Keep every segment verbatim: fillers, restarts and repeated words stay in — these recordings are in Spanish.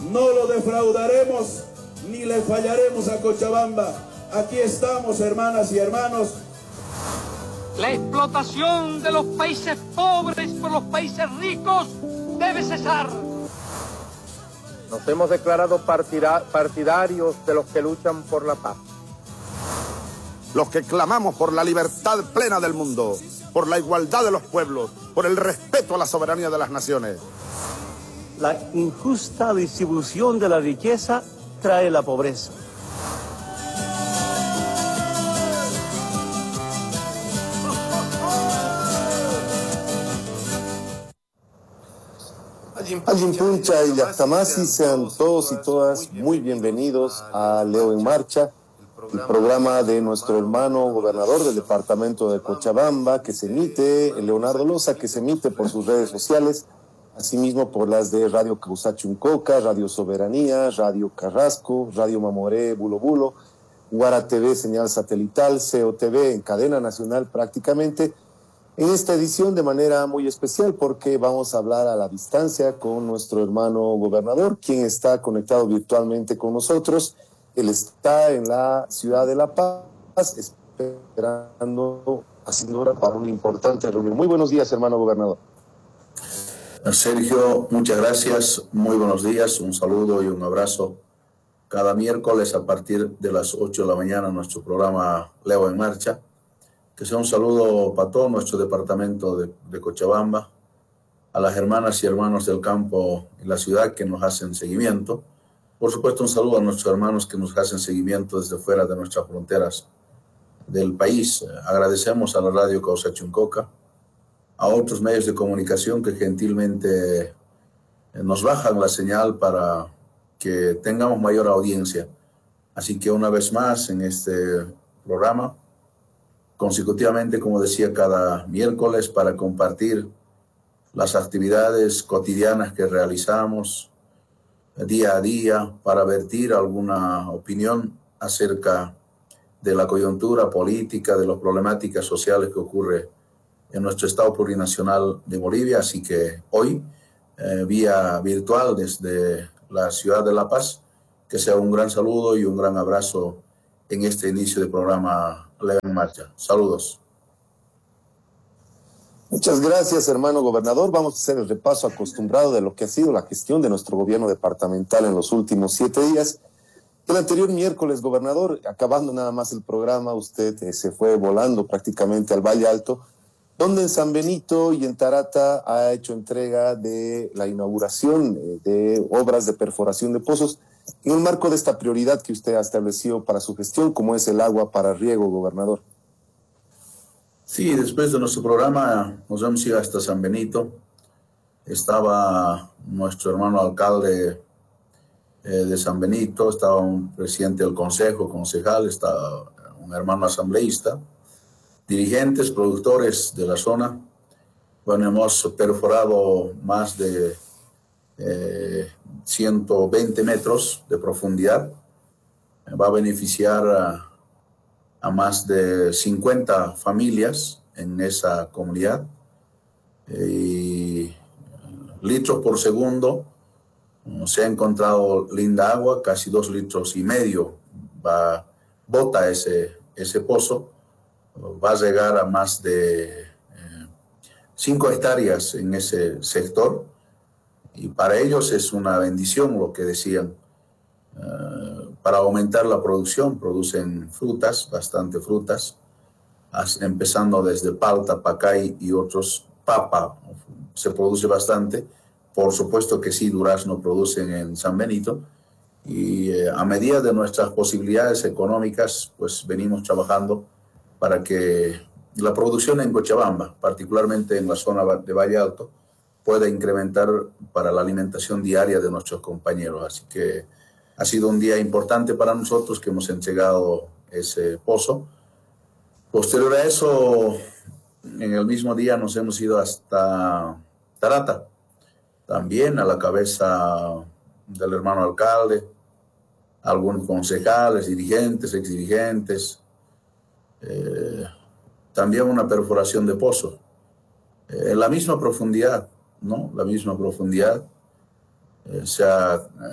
No lo defraudaremos ni le fallaremos a Cochabamba. Aquí estamos, hermanas y hermanos. La explotación de los países pobres por los países ricos debe cesar. Nos hemos declarado partida- partidarios de los que luchan por la paz. Los que clamamos por la libertad plena del mundo, por la igualdad de los pueblos, por el respeto a la soberanía de las naciones. La injusta distribución de la riqueza trae la pobreza. Ayinpuncha y Yachtamasi, sean todos y todas muy bienvenidos a Leo en Marcha, el programa de nuestro hermano gobernador del departamento de Cochabamba, que se emite, Leonardo Loza, que se emite por sus redes sociales, asimismo por las de Radio Causachuncoca, Radio Soberanía, Radio Carrasco, Radio Mamoré, Bulo Bulo, Guara T V, señal satelital, C O T V en cadena nacional prácticamente. En esta edición de manera muy especial porque vamos a hablar a la distancia con nuestro hermano gobernador, quien está conectado virtualmente con nosotros. Él está en la ciudad de La Paz, esperando, haciendo hora para una importante reunión. Muy buenos días, hermano gobernador. Sergio, muchas gracias, muy buenos días, un saludo y un abrazo. Cada miércoles a partir de las ocho de la mañana nuestro programa Leo en Marcha. Que sea un saludo para todo nuestro departamento de, de Cochabamba, a las hermanas y hermanos del campo y la ciudad que nos hacen seguimiento. Por supuesto, un saludo a nuestros hermanos que nos hacen seguimiento desde fuera de nuestras fronteras del país. Agradecemos a la Radio Causachuncoca, a otros medios de comunicación que gentilmente nos bajan la señal para que tengamos mayor audiencia. Así que una vez más en este programa, consecutivamente, como decía, cada miércoles para compartir las actividades cotidianas que realizamos día a día, para vertir alguna opinión acerca de la coyuntura política, de las problemáticas sociales que ocurre en nuestro Estado plurinacional de Bolivia. Así que hoy, eh, vía virtual desde la ciudad de La Paz, que sea un gran saludo y un gran abrazo en este inicio del programa Leo en Marcha. Saludos. Muchas gracias, hermano gobernador. Vamos a hacer el repaso acostumbrado de lo que ha sido la gestión de nuestro gobierno departamental en los últimos siete días. El anterior miércoles, gobernador, acabando nada más el programa, usted eh, se fue volando prácticamente al Valle Alto, donde en San Benito y en Tarata ha hecho entrega de la inauguración eh, de obras de perforación de pozos en el marco de esta prioridad que usted ha establecido para su gestión, como es el agua para riego, gobernador. Sí, después de nuestro programa nos hemos ido hasta San Benito. Estaba nuestro hermano alcalde eh, de San Benito, estaba un presidente del consejo, concejal, estaba un hermano asambleísta, dirigentes, productores de la zona. Bueno, hemos perforado más de eh, ciento veinte metros de profundidad. Va a beneficiar a, a más de cincuenta familias en esa comunidad. Y litros por segundo, se ha encontrado linda agua, casi dos litros y medio va, bota ese, ese pozo. Va a llegar a más de eh, cinco hectáreas en ese sector, y para ellos es una bendición lo que decían. Uh, para aumentar la producción, producen frutas, bastante frutas, empezando desde palta, pacay y otros, papa, se produce bastante. Por supuesto que sí, durazno producen en San Benito, y eh, a medida de nuestras posibilidades económicas, pues venimos trabajando para que la producción en Cochabamba, particularmente en la zona de Valle Alto, pueda incrementar para la alimentación diaria de nuestros compañeros. Así que ha sido un día importante para nosotros que hemos entregado ese pozo. Posterior a eso, en el mismo día nos hemos ido hasta Tarata, también a la cabeza del hermano alcalde, algunos concejales, dirigentes, exdirigentes, eh, también una perforación de pozo, eh, la misma profundidad, ¿no? La misma profundidad, eh, se ha eh,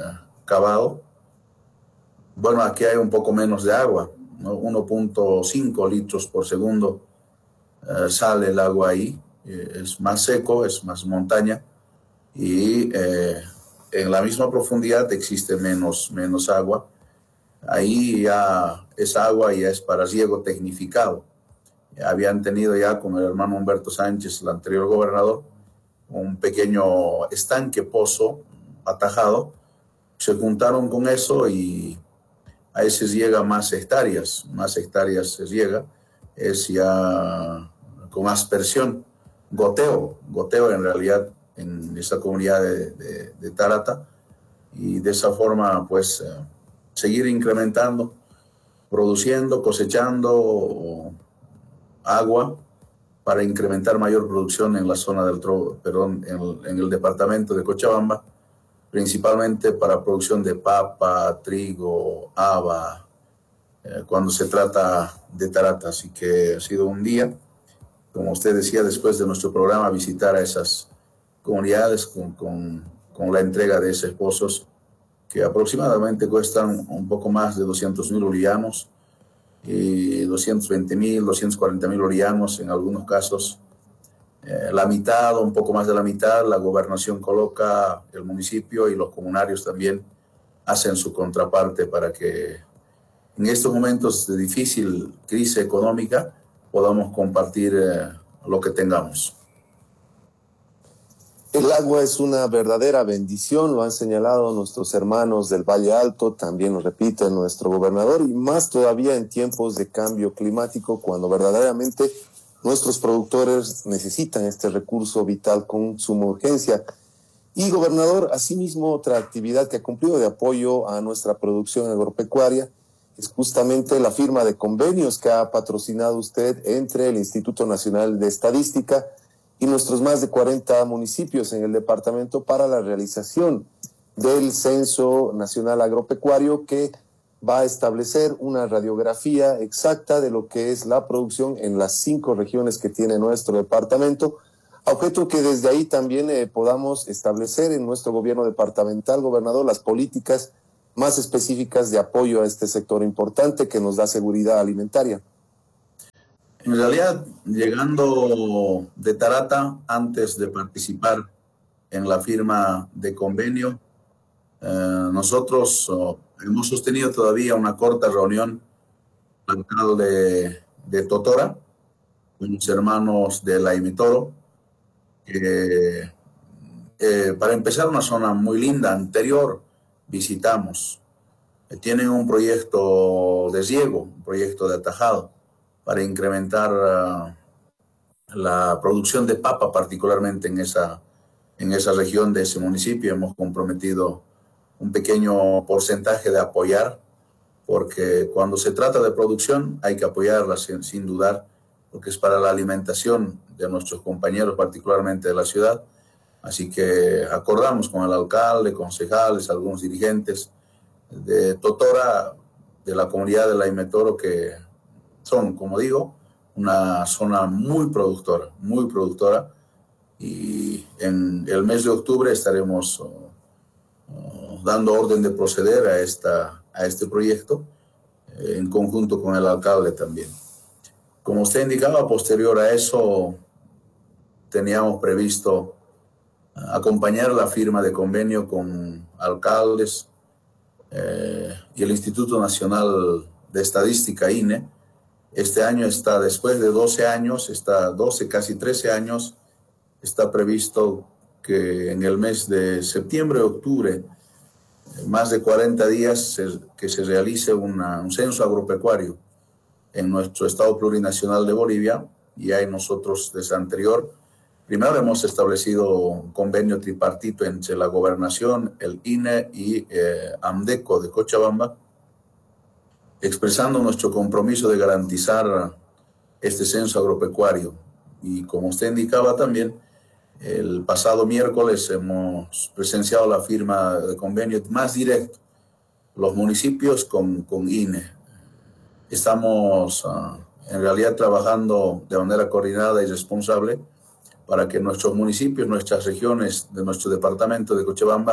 cavado. Bueno, aquí hay un poco menos de agua, ¿no? uno punto cinco litros por segundo eh, sale el agua ahí. Eh, es más seco, es más montaña y eh, en la misma profundidad existe menos, menos agua. Ahí ya esa agua ya es para riego tecnificado. Habían tenido ya con el hermano Humberto Sánchez, el anterior gobernador, un pequeño estanque, pozo atajado. Se juntaron con eso y ahí se riega más hectáreas, más hectáreas se riega. Es ya con aspersión, goteo, goteo en realidad en esa comunidad de, de, de Tarata. Y de esa forma, pues, eh, seguir incrementando, produciendo, cosechando agua para incrementar mayor producción en la zona del Tro, perdón, en el, en el departamento de Cochabamba, principalmente para producción de papa, trigo, haba, eh, cuando se trata de Tarata. Así que ha sido un día, como usted decía, después de nuestro programa, visitar a esas comunidades con, con, con la entrega de esos pozos que aproximadamente cuestan un poco más de doscientos mil bolivianos y doscientos veinte mil, doscientos cuarenta mil bolivianos en algunos casos. Eh, la mitad o un poco más de la mitad la gobernación coloca, el municipio y los comunarios también hacen su contraparte para que en estos momentos de difícil crisis económica podamos compartir eh, lo que tengamos. El agua es una verdadera bendición, lo han señalado nuestros hermanos del Valle Alto, también lo repite nuestro gobernador, y más todavía en tiempos de cambio climático, cuando verdaderamente nuestros productores necesitan este recurso vital con suma urgencia. Y, gobernador, asimismo, otra actividad que ha cumplido de apoyo a nuestra producción agropecuaria es justamente la firma de convenios que ha patrocinado usted entre el Instituto Nacional de Estadística y nuestros más de cuarenta municipios en el departamento para la realización del Censo Nacional Agropecuario, que va a establecer una radiografía exacta de lo que es la producción en las cinco regiones que tiene nuestro departamento, a objeto que desde ahí también eh, podamos establecer en nuestro gobierno departamental, gobernador, las políticas más específicas de apoyo a este sector importante que nos da seguridad alimentaria. En realidad, llegando de Tarata, antes de participar en la firma de convenio, eh, nosotros oh, hemos sostenido todavía una corta reunión con el alcalde de, de Totora, con los hermanos de la Imitoro, que eh, para empezar una zona muy linda, anterior, visitamos. Eh, tienen un proyecto de riego, un proyecto de atajado, para incrementar uh, la producción de papa, particularmente en esa, en esa región de ese municipio. Hemos comprometido un pequeño porcentaje de apoyar, porque cuando se trata de producción hay que apoyarla sin, sin dudar, porque es para la alimentación de nuestros compañeros, particularmente de la ciudad. Así que acordamos con el alcalde, concejales, algunos dirigentes de Totora, de la comunidad de la Imetoro, que son, como digo, una zona muy productora, muy productora, y en el mes de octubre estaremos uh, uh, dando orden de proceder a, esta, a este proyecto, eh, en conjunto con el alcalde también. Como usted indicaba, posterior a eso, teníamos previsto uh, acompañar la firma de convenio con alcaldes eh, y el Instituto Nacional de Estadística, I N E. Este año está, después de doce años, está doce, casi trece años, está previsto que en el mes de septiembre, octubre, más de cuarenta días, se, que se realice una, un censo agropecuario en nuestro Estado Plurinacional de Bolivia. Y ahí nosotros, desde anterior, primero hemos establecido un convenio tripartito entre la Gobernación, el I N E y eh, AMDECO de Cochabamba, expresando nuestro compromiso de garantizar este censo agropecuario. Y como usted indicaba también, el pasado miércoles hemos presenciado la firma de convenio más directo, los municipios con, con I N E. Estamos uh, en realidad trabajando de manera coordinada y responsable para que nuestros municipios, nuestras regiones de nuestro departamento de Cochabamba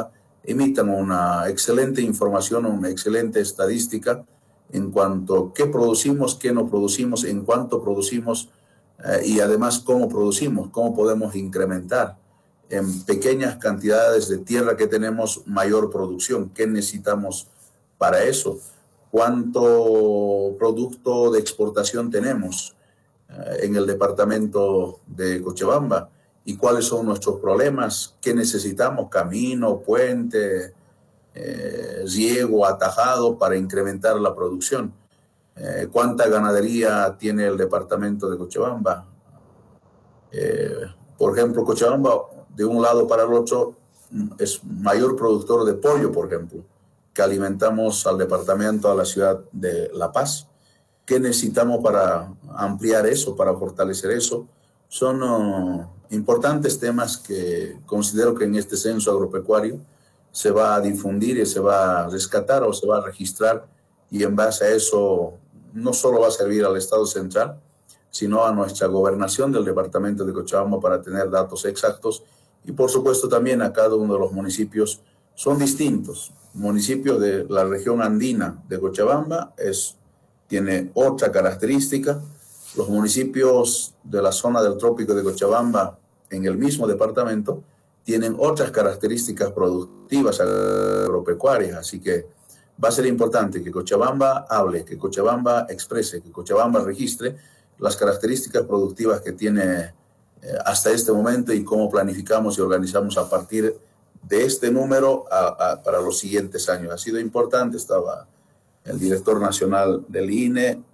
emitan una excelente información, una excelente estadística en cuanto a qué producimos, qué no producimos, en cuánto producimos eh, y además cómo producimos, cómo podemos incrementar en pequeñas cantidades de tierra que tenemos mayor producción, qué necesitamos para eso, cuánto producto de exportación tenemos eh, en el departamento de Cochabamba y cuáles son nuestros problemas, qué necesitamos, camino, puente, eh, riego, atajado para incrementar la producción. Eh, ¿Cuánta ganadería tiene el departamento de Cochabamba? Eh, por ejemplo, Cochabamba, de un lado para el otro, es mayor productor de pollo, por ejemplo, que alimentamos al departamento, a la ciudad de La Paz. ¿Qué necesitamos para ampliar eso, para fortalecer eso? Son uh, importantes temas que considero que en este censo agropecuario se va a difundir y se va a rescatar o se va a registrar, y en base a eso no solo va a servir al Estado central, sino a nuestra gobernación del departamento de Cochabamba para tener datos exactos, y por supuesto también a cada uno de los municipios. Son distintos. El municipio de la región andina de Cochabamba es, tiene otra característica. Los municipios de la zona del trópico de Cochabamba en el mismo departamento tienen otras características productivas agropecuarias, así que va a ser importante que Cochabamba hable, que Cochabamba exprese, que Cochabamba registre las características productivas que tiene eh, hasta este momento y cómo planificamos y organizamos a partir de este número a, a, para los siguientes años. Ha sido importante, estaba el director nacional del I N E,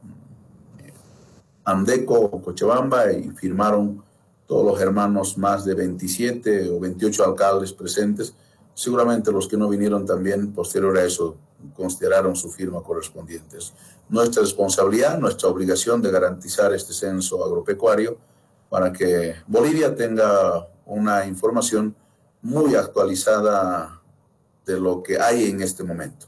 Andeco, Cochabamba, y firmaron todos los hermanos, más de veintisiete o veintiocho alcaldes presentes. Seguramente los que no vinieron también, posterior a eso, consideraron su firma correspondiente. Nuestra responsabilidad, nuestra obligación de garantizar este censo agropecuario para que Bolivia tenga una información muy actualizada de lo que hay en este momento.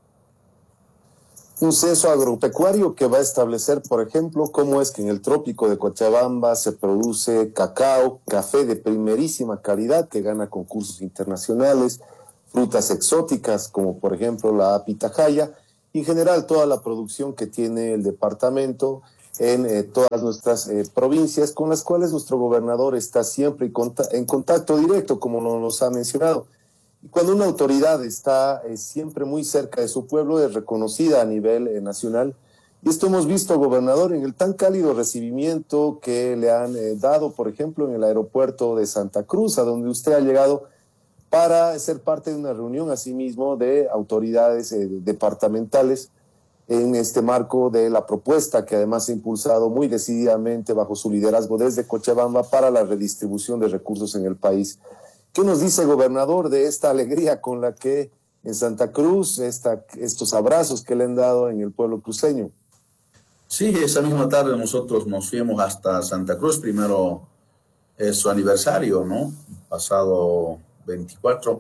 Un censo agropecuario que va a establecer, por ejemplo, cómo es que en el trópico de Cochabamba se produce cacao, café de primerísima calidad que gana concursos internacionales, frutas exóticas como por ejemplo la pitahaya, y en general toda la producción que tiene el departamento en eh, todas nuestras eh, provincias, con las cuales nuestro gobernador está siempre en contacto directo, como nos ha mencionado. Y cuando una autoridad está eh, siempre muy cerca de su pueblo, es reconocida a nivel eh, nacional. Y esto hemos visto, gobernador, en el tan cálido recibimiento que le han eh, dado, por ejemplo, en el aeropuerto de Santa Cruz, a donde usted ha llegado para ser parte de una reunión, asimismo, de autoridades eh, departamentales en este marco de la propuesta que además ha impulsado muy decididamente bajo su liderazgo desde Cochabamba para la redistribución de recursos en el país. ¿Qué nos dice, gobernador, de esta alegría con la que en Santa Cruz, esta, estos abrazos que le han dado en el pueblo cruceño? Sí, esa misma tarde nosotros nos fuimos hasta Santa Cruz. Primero es su aniversario, ¿no? Pasado veinticuatro,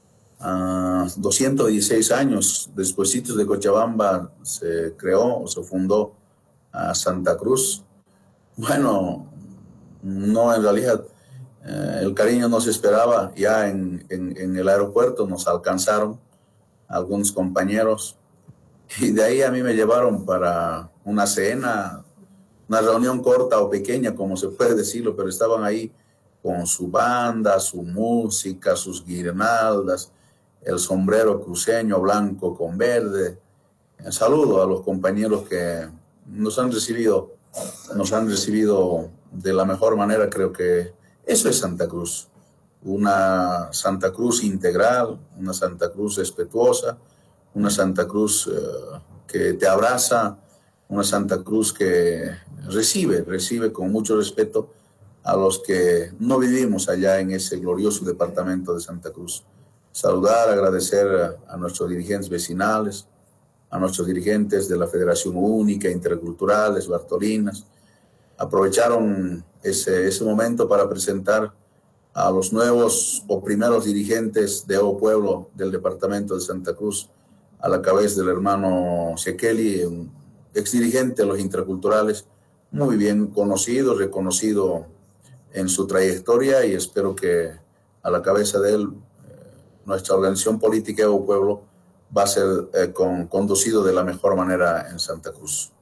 uh, doscientos dieciséis años despuesitos de Cochabamba se creó o se fundó uh, Santa Cruz. Bueno, no, en realidad Eh, el cariño no se esperaba. Ya en, en, en el aeropuerto nos alcanzaron algunos compañeros y de ahí a mí me llevaron para una cena, una reunión corta o pequeña, como se puede decirlo, pero estaban ahí con su banda, su música, sus guirnaldas, el sombrero cruceño blanco con verde. Eh, saludo a los compañeros que nos han recibido, nos han recibido de la mejor manera. Creo que eso es Santa Cruz, una Santa Cruz integral, una Santa Cruz respetuosa, una Santa Cruz eh, que te abraza, una Santa Cruz que recibe, recibe con mucho respeto a los que no vivimos allá en ese glorioso departamento de Santa Cruz. Saludar, agradecer a, a nuestros dirigentes vecinales, a nuestros dirigentes de la Federación Única, Interculturales, Bartolinas. Aprovecharon ese, ese momento para presentar a los nuevos o primeros dirigentes de O Pueblo del departamento de Santa Cruz, a la cabeza del hermano Sekeli, un exdirigente de los Interculturales, muy bien conocido, reconocido en su trayectoria, y espero que a la cabeza de él eh, nuestra organización política o pueblo va a ser eh, con, conducido de la mejor manera en Santa Cruz.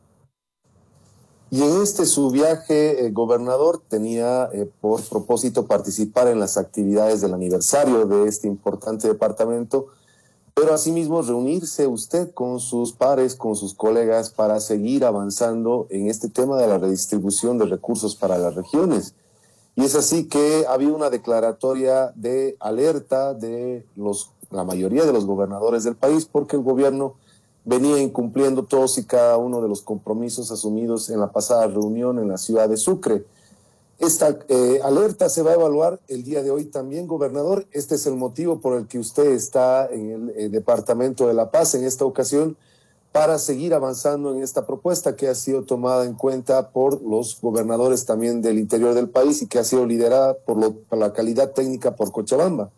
Y en este su viaje, el gobernador tenía eh, por propósito participar en las actividades del aniversario de este importante departamento, pero asimismo reunirse usted con sus pares, con sus colegas, para seguir avanzando en este tema de la redistribución de recursos para las regiones. Y es así que había una declaratoria de alerta de los, la mayoría de los gobernadores del país, porque el gobierno venía incumpliendo todos y cada uno de los compromisos asumidos en la pasada reunión en la ciudad de Sucre. Esta eh, alerta se va a evaluar el día de hoy también, gobernador. Este es el motivo por el que usted está en el eh, Departamento de La Paz en esta ocasión, para seguir avanzando en esta propuesta que ha sido tomada en cuenta por los gobernadores también del interior del país y que ha sido liderada por, lo, por la calidad técnica por Cochabamba.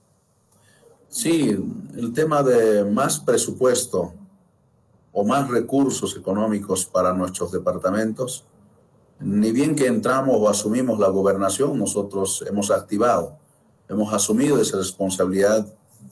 Sí, el tema de más presupuesto o más recursos económicos para nuestros departamentos, ni bien que entramos o asumimos la gobernación, nosotros hemos activado, hemos asumido esa responsabilidad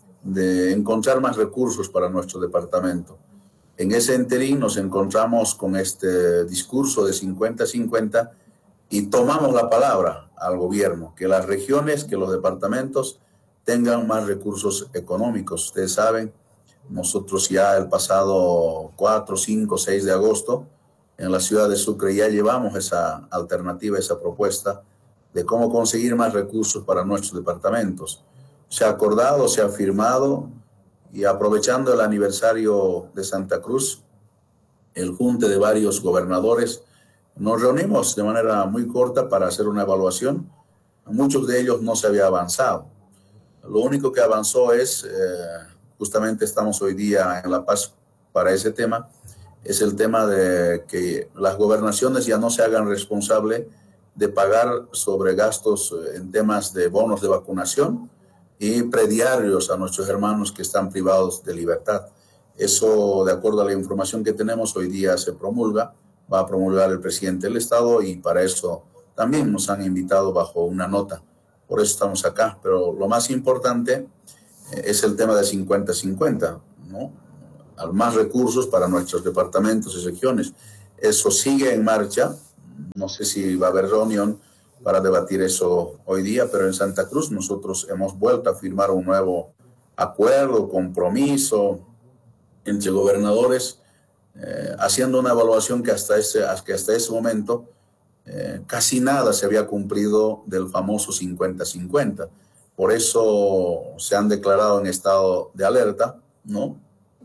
de encontrar más recursos para nuestro departamento. En ese interín nos encontramos con este discurso de cincuenta cincuenta y tomamos la palabra al gobierno, que las regiones, que los departamentos tengan más recursos económicos. Ustedes saben, nosotros ya el pasado cuatro, cinco, seis de agosto, en la ciudad de Sucre ya llevamos esa alternativa, esa propuesta de cómo conseguir más recursos para nuestros departamentos. Se ha acordado, se ha firmado, y aprovechando el aniversario de Santa Cruz, el junte de varios gobernadores, nos reunimos de manera muy corta para hacer una evaluación. Muchos de ellos no se había avanzado. Lo único que avanzó es... Eh, Justamente estamos hoy día en La Paz para ese tema, es el tema de que las gobernaciones ya no se hagan responsables de pagar sobre gastos en temas de bonos de vacunación y prediarios a nuestros hermanos que están privados de libertad. Eso, de acuerdo a la información que tenemos, hoy día se promulga, va a promulgar el presidente del Estado, y para eso también nos han invitado bajo una nota. Por eso estamos acá. Pero lo más importante es el tema de cincuenta cincuenta, ¿no? Más recursos para nuestros departamentos y regiones. Eso sigue en marcha. No sé si va a haber reunión para debatir eso hoy día, pero en Santa Cruz nosotros hemos vuelto a firmar un nuevo acuerdo, compromiso entre gobernadores, eh, haciendo una evaluación que hasta ese, que hasta ese momento eh, casi nada se había cumplido del famoso cincuenta cincuenta. Por eso se han declarado en estado de alerta, ¿no?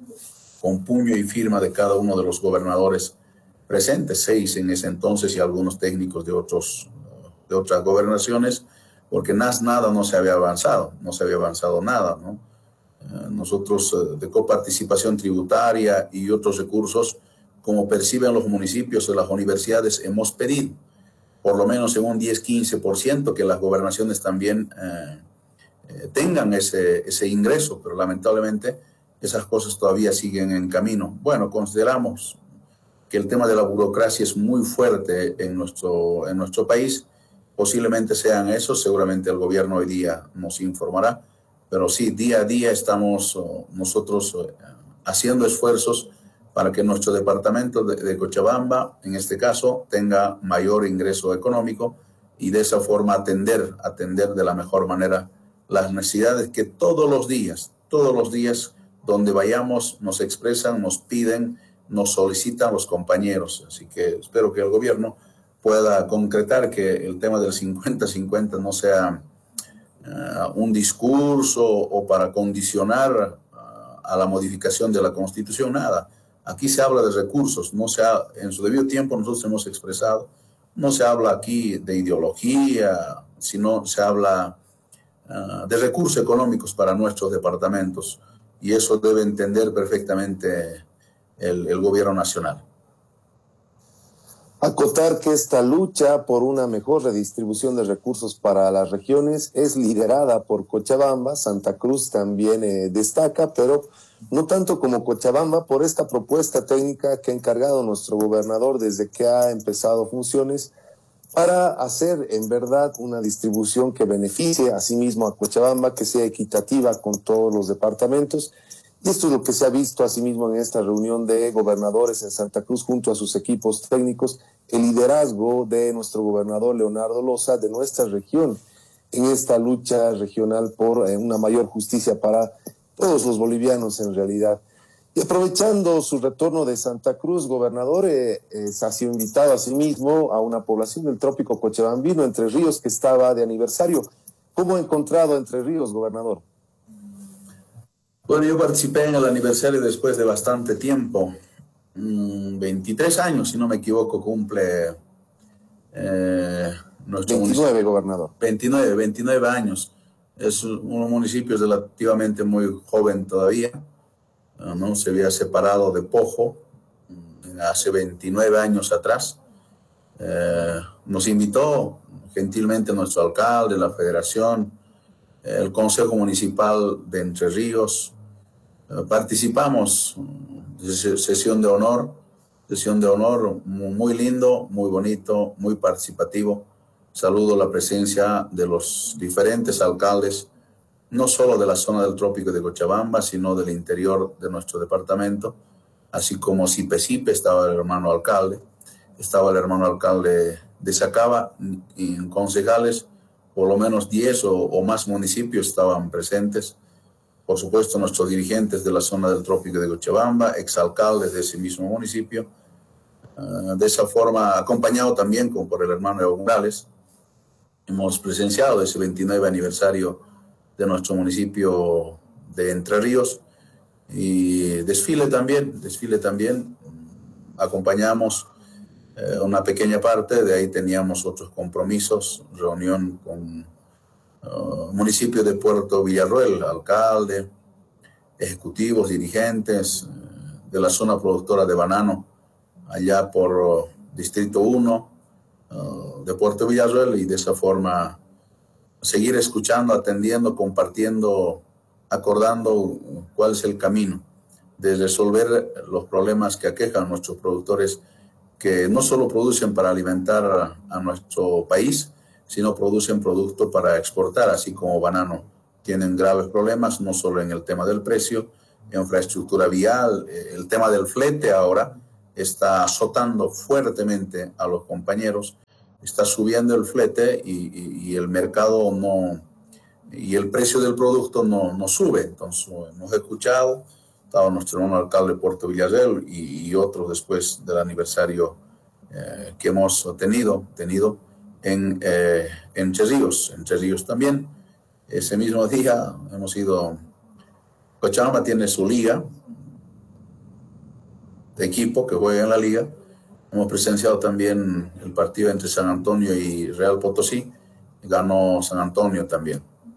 Con puño y firma de cada uno de los gobernadores presentes, seis en ese entonces y algunos técnicos de, otros, de otras gobernaciones, porque nada no se había avanzado, no se había avanzado nada, ¿no? Eh, nosotros eh, de coparticipación tributaria y otros recursos, como perciben los municipios o las universidades, hemos pedido por lo menos en un diez a quince por ciento que las gobernaciones también... Eh, Eh, tengan ese, ese ingreso, pero lamentablemente esas cosas todavía siguen en camino. Bueno, consideramos que el tema de la burocracia es muy fuerte en nuestro, en nuestro país. Posiblemente sean esos, seguramente el gobierno hoy día nos informará, pero sí, día a día estamos oh, nosotros oh, haciendo esfuerzos para que nuestro departamento de, de Cochabamba, en este caso, tenga mayor ingreso económico y de esa forma atender, atender de la mejor manera las necesidades que todos los días, todos los días donde vayamos nos expresan, nos piden, nos solicitan los compañeros. Así que espero que el gobierno pueda concretar que el tema del cincuenta cincuenta no sea uh, un discurso o para condicionar uh, a la modificación de la Constitución, nada. Aquí se habla de recursos, no se ha, en su debido tiempo nosotros hemos expresado, no se habla aquí de ideología, sino se habla Uh, de recursos económicos para nuestros departamentos, y eso debe entender perfectamente el, el gobierno nacional. Acotar que esta lucha por una mejor redistribución de recursos para las regiones es liderada por Cochabamba. Santa Cruz también eh, destaca, pero no tanto como Cochabamba, por esta propuesta técnica que ha encargado nuestro gobernador desde que ha empezado funciones para hacer en verdad una distribución que beneficie a sí mismo a Cochabamba, que sea equitativa con todos los departamentos. Y esto es lo que se ha visto asimismo en esta reunión de gobernadores en Santa Cruz junto a sus equipos técnicos, el liderazgo de nuestro gobernador Leonardo Loza, de nuestra región, en esta lucha regional por eh, una mayor justicia para todos los bolivianos en realidad. Y aprovechando su retorno de Santa Cruz, gobernador, eh, eh, ha sido invitado a sí mismo a una población del trópico cochabambino, Entre Ríos, que estaba de aniversario. ¿Cómo ha encontrado Entre Ríos, gobernador? Bueno, yo participé en el aniversario después de bastante tiempo. veintitrés años, si no me equivoco, cumple eh, nuestro veintinueve, municipio. Gobernador. veintinueve, veintinueve años. Es un municipio relativamente muy joven todavía. ¿No? Se había separado de Pojo hace veintinueve años atrás. Eh, nos invitó gentilmente nuestro alcalde, la federación, el Consejo Municipal de Entre Ríos. Eh, participamos de sesión de honor, sesión de honor muy lindo, muy bonito, muy participativo. Saludo la presencia de los diferentes alcaldes, no solo de la zona del trópico de Cochabamba, sino del interior de nuestro departamento, así como Sipe-Sipe, estaba el hermano alcalde, estaba el hermano alcalde de Sacaba, y en concejales, por lo menos diez o, o más municipios estaban presentes. Por supuesto, nuestros dirigentes de la zona del trópico de Cochabamba, exalcaldes de ese mismo municipio, uh, de esa forma, acompañado también con, por el hermano Evo Morales, hemos presenciado ese veintinueve aniversario de nuestro municipio de Entre Ríos, y desfile también, desfile también, acompañamos eh, una pequeña parte, de ahí teníamos otros compromisos, reunión con uh, municipio de Puerto Villarroel, alcalde, ejecutivos, dirigentes eh, de la zona productora de banano, allá por uh, Distrito uno uh, de Puerto Villarroel, y de esa forma seguir escuchando, atendiendo, compartiendo, acordando cuál es el camino de resolver los problemas que aquejan a nuestros productores, que no solo producen para alimentar a, a nuestro país, sino producen productos para exportar, así como banano. Tienen graves problemas, no solo en el tema del precio, infraestructura vial, el tema del flete ahora está azotando fuertemente a los compañeros. Está subiendo el flete y, y, y el mercado no, y el precio del producto no, no sube. Entonces hemos escuchado, estaba nuestro hermano alcalde de Puerto Villarreal y, y otros después del aniversario eh, que hemos tenido, tenido en eh, Entre Ríos, Entre Ríos también. Ese mismo día hemos ido, Cochabamba tiene su liga de equipo que juega en la liga. Hemos presenciado también el partido entre San Antonio y Real Potosí. Ganó San Antonio también.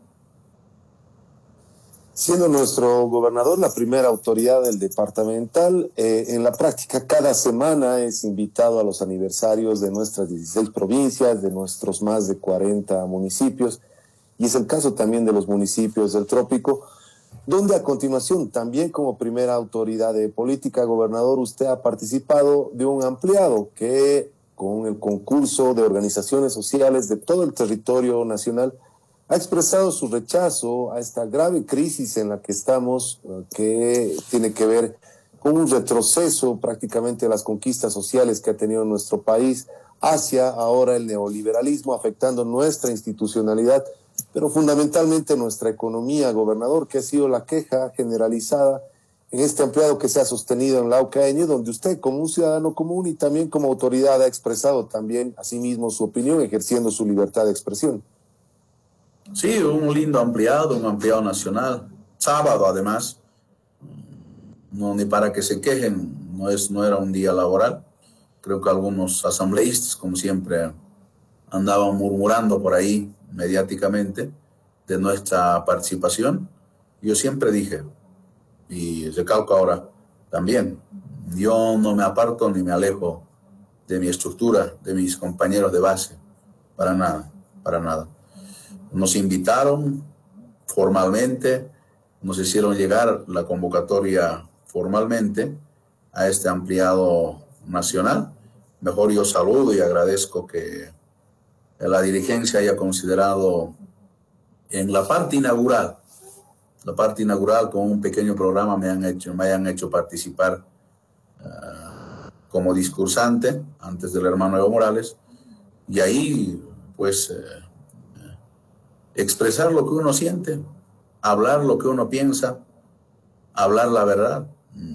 Siendo nuestro gobernador la primera autoridad del departamental, eh, en la práctica cada semana es invitado a los aniversarios de nuestras dieciséis provincias, de nuestros más de cuarenta municipios, y es el caso también de los municipios del trópico, donde a continuación, también como primera autoridad de política, gobernador, usted ha participado de un ampliado que, con el concurso de organizaciones sociales de todo el territorio nacional, ha expresado su rechazo a esta grave crisis en la que estamos, que tiene que ver con un retroceso prácticamente de las conquistas sociales que ha tenido nuestro país hacia ahora el neoliberalismo, afectando nuestra institucionalidad, pero fundamentalmente nuestra economía, gobernador, que ha sido la queja generalizada en este ampliado que se ha sostenido en Laucaeño, donde usted como un ciudadano común y también como autoridad ha expresado también asimismo su opinión, ejerciendo su libertad de expresión. Sí, un lindo ampliado, un ampliado nacional, sábado además, no ni para que se quejen, no, es, no era un día laboral. Creo que algunos asambleístas, como siempre, andaban murmurando por ahí mediáticamente de nuestra participación. Yo siempre dije, y recalco ahora también, yo no me aparto ni me alejo de mi estructura, de mis compañeros de base, para nada, para nada. Nos invitaron formalmente, nos hicieron llegar la convocatoria formalmente a este ampliado nacional. Mejor yo saludo y agradezco que la dirigencia haya considerado en la parte inaugural, la parte inaugural con un pequeño programa me, han hecho, me hayan hecho participar uh, como discursante antes del hermano Evo Morales, y ahí pues eh, expresar lo que uno siente, hablar lo que uno piensa, hablar la verdad.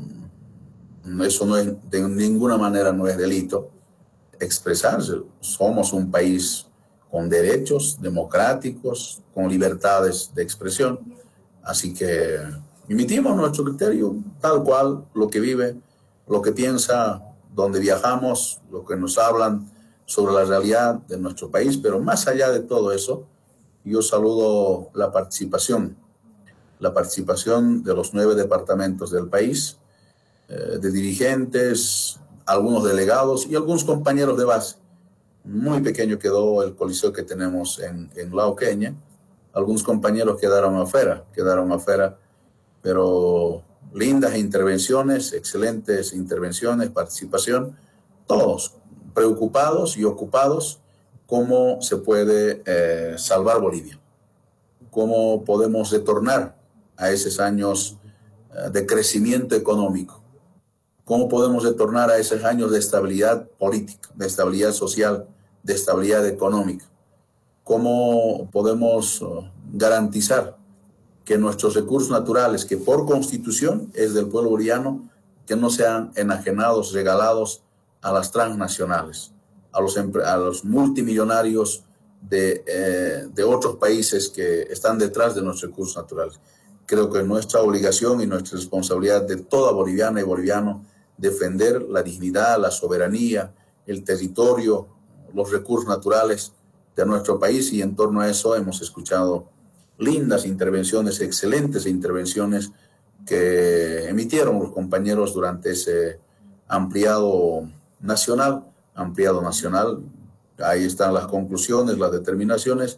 Eso no es, de ninguna manera no es delito. Expresarse. Somos un país con derechos democráticos, con libertades de expresión. Así que emitimos nuestro criterio tal cual, lo que vive, lo que piensa, donde viajamos, lo que nos hablan sobre la realidad de nuestro país. Pero más allá de todo eso, yo saludo la participación, la participación de los nueve departamentos del país, eh, de dirigentes, algunos delegados y algunos compañeros de base. Muy pequeño quedó el coliseo que tenemos en, en Lauqueña. Algunos compañeros quedaron afuera, quedaron afuera, pero lindas intervenciones, excelentes intervenciones, participación, todos preocupados y ocupados cómo se puede eh, salvar Bolivia, cómo podemos retornar a esos años eh, de crecimiento económico, cómo podemos retornar a esos años de estabilidad política, de estabilidad social, de estabilidad económica, cómo podemos uh, garantizar que nuestros recursos naturales, que por constitución es del pueblo boliviano, que no sean enajenados, regalados a las transnacionales, a los, a los multimillonarios de, eh, de otros países que están detrás de nuestros recursos naturales. Creo que es nuestra obligación y nuestra responsabilidad de toda boliviana y boliviano defender la dignidad, la soberanía, el territorio, los recursos naturales de nuestro país, y en torno a eso hemos escuchado lindas intervenciones, excelentes intervenciones que emitieron los compañeros durante ese ampliado nacional, ampliado nacional. Ahí están las conclusiones, las determinaciones.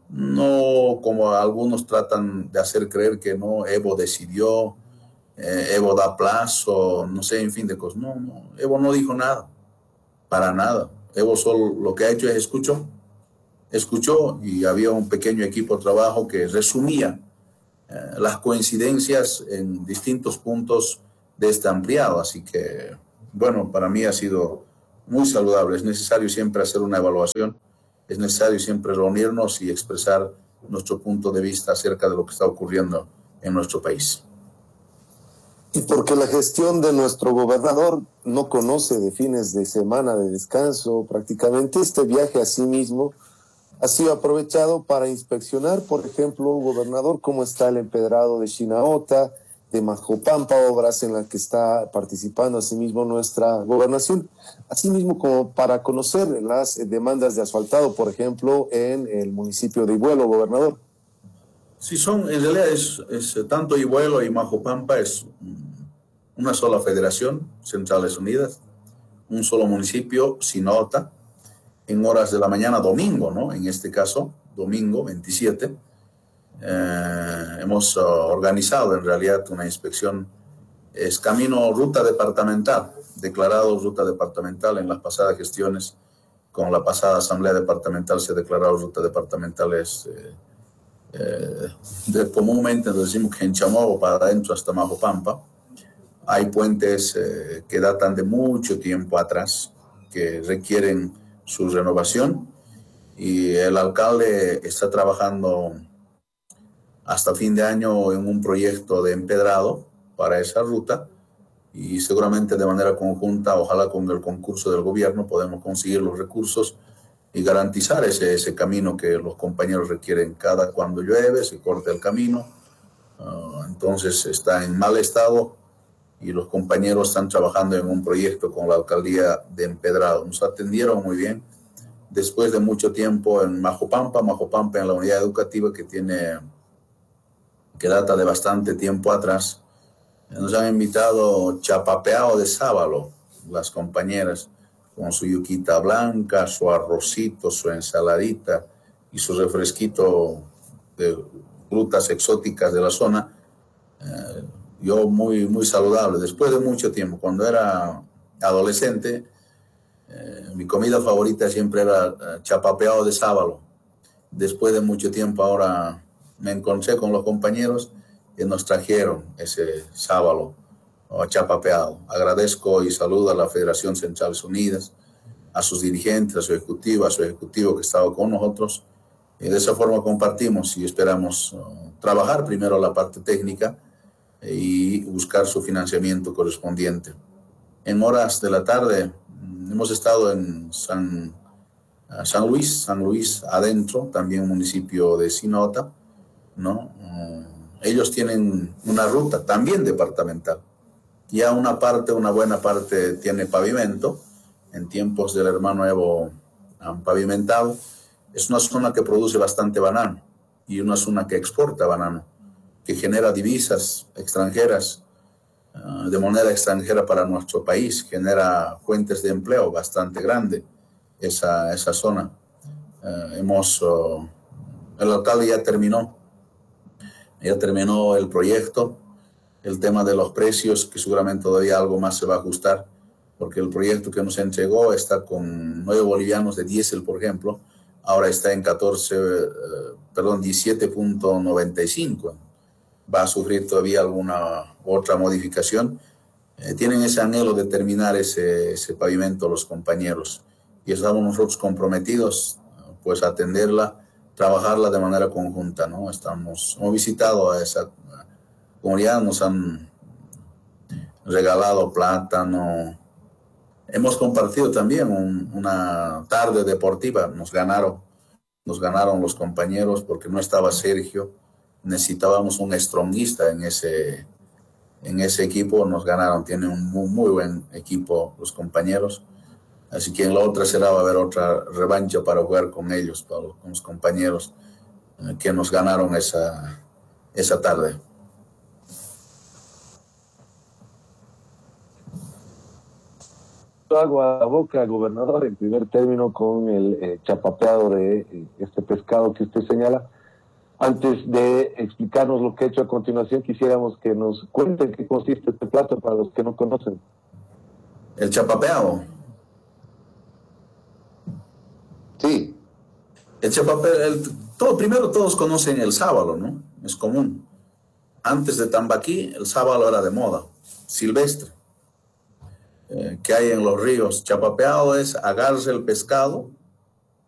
No como algunos tratan de hacer creer que no, Evo decidió, eh, Evo da plazo, no sé, en fin de cosas. No, no, Evo no dijo nada, para nada. Evo solo lo que ha hecho es escuchó, escuchó y había un pequeño equipo de trabajo que resumía eh, las coincidencias en distintos puntos de este ampliado. Así que, bueno, para mí ha sido muy saludable. Es necesario siempre hacer una evaluación, es necesario siempre reunirnos y expresar nuestro punto de vista acerca de lo que está ocurriendo en nuestro país. Y porque la gestión de nuestro gobernador no conoce de fines de semana de descanso, prácticamente este viaje a sí mismo ha sido aprovechado para inspeccionar, por ejemplo, gobernador, cómo está el empedrado de Chinaota, de Majopampa, obras en las que está participando asimismo nuestra gobernación, asimismo como para conocer las demandas de asfaltado, por ejemplo, en el municipio de Iguelo, gobernador. Sí, son, en realidad es, es tanto Iguelo y Majopampa es una sola federación, Centrales Unidas, un solo municipio, Chinaota, en horas de la mañana, domingo, ¿no? En este caso, domingo veintisiete, eh, hemos uh, organizado en realidad una inspección, es camino ruta departamental, declarado ruta departamental en las pasadas gestiones, con la pasada asamblea departamental se declaró ruta departamentales. Eh, Eh, de, comúnmente nos decimos que en Chamorro para adentro hasta Majopampa hay puentes eh, que datan de mucho tiempo atrás, que requieren su renovación, y el alcalde está trabajando hasta fin de año en un proyecto de empedrado para esa ruta, y seguramente de manera conjunta, ojalá con el concurso del gobierno, podemos conseguir los recursos y garantizar ese, ese camino que los compañeros requieren. Cada cuando llueve se corta el camino, uh, entonces está en mal estado y los compañeros están trabajando en un proyecto con la alcaldía de empedrado. Nos atendieron muy bien después de mucho tiempo en Majopampa, Majopampa en la unidad educativa que tiene, que data de bastante tiempo atrás. Nos han invitado chapapeado de sábalo las compañeras, con su yuquita blanca, su arrocito, su ensaladita y su refresquito de frutas exóticas de la zona. Eh, yo muy, muy saludable. Después de mucho tiempo, cuando era adolescente, Eh, mi comida favorita siempre era uh, chapapeado de sábalo. Después de mucho tiempo ahora me encontré con los compañeros y nos trajeron ese sábalo o chapapeado. Agradezco y saludo a la Federación Centrales Unidas, a sus dirigentes, a su ejecutivo, a su ejecutivo que estaba con nosotros. Y de esa forma compartimos y esperamos uh, trabajar primero la parte técnica y buscar su financiamiento correspondiente. En horas de la tarde hemos estado en San, uh, San Luis, San Luis adentro, también un municipio de Sinota, ¿no? Uh, ellos tienen una ruta también departamental. Ya una parte, una buena parte tiene pavimento. En tiempos del hermano Evo han pavimentado. Es una zona que produce bastante banano y una zona que exporta banano, que genera divisas extranjeras, uh, de moneda extranjera para nuestro país, genera fuentes de empleo bastante grande esa, esa zona. Uh, hemos, uh, el alcalde ya terminó, ya terminó el proyecto, el tema de los precios, que seguramente todavía algo más se va a ajustar, porque el proyecto que nos entregó está con nueve bolivianos de diésel, por ejemplo, ahora está en catorce, eh, perdón, diecisiete punto noventa y cinco. Va a sufrir todavía alguna otra modificación. Eh, tienen ese anhelo de terminar ese, ese pavimento los compañeros y estamos nosotros comprometidos pues a atenderla, trabajarla de manera conjunta, ¿no? Estamos, hemos visitado a esa comunidad, nos han regalado plátano. Hemos compartido también un, una tarde deportiva, nos ganaron, nos ganaron los compañeros porque no estaba Sergio, necesitábamos un estronguista en ese, en ese equipo, nos ganaron, tienen un muy, muy buen equipo los compañeros, así que en la otra será va a haber otra revancha para jugar con ellos, para los, con los compañeros eh, que nos ganaron esa, esa tarde. Agua a la boca, gobernador, en primer término con el eh, chapapeado de eh, este pescado que usted señala. Antes de explicarnos lo que ha hecho a continuación, quisiéramos que nos cuenten qué consiste este plato para los que no conocen. El chapapeado. Sí. El chapapeado, el, todo, primero todos conocen el sábalo, ¿no? Es común. Antes de Tambaquí, el sábalo era de moda, silvestre. Eh, que hay en los ríos. Chapapeado es agarrarse el pescado